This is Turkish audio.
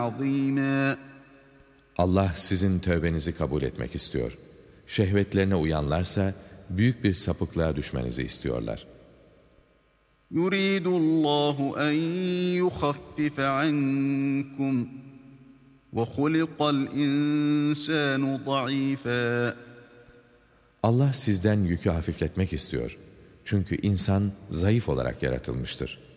عَظِيمًا. Allah sizin tövbenizi kabul etmek istiyor. Şehvetlerine uyanlarsa büyük bir sapıklığa düşmenizi istiyorlar. يُرِيدُ اللّٰهُ أَنْ يُخَفِّفَ عَنْكُمْ وَخُلِقَ الْاِنْسَانُ ضَعِيفًا. Allah sizden yükü hafifletmek istiyor. Çünkü insan zayıf olarak yaratılmıştır.